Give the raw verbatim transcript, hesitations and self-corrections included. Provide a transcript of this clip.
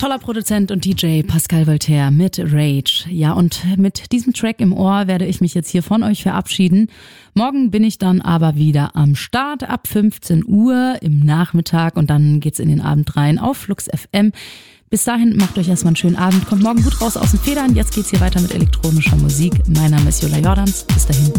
toller Produzent und D J Pascal Voltaire mit Rage. Ja, und mit diesem Track im Ohr werde ich mich jetzt hier von euch verabschieden. Morgen bin ich dann aber wieder am Start ab fünfzehn Uhr im Nachmittag und dann geht's in den Abend rein auf Flux F M. Bis dahin, macht euch erstmal einen schönen Abend, kommt morgen gut raus aus den Federn. Jetzt geht's hier weiter mit elektronischer Musik. Mein Name ist Jola Jordans. Bis dahin.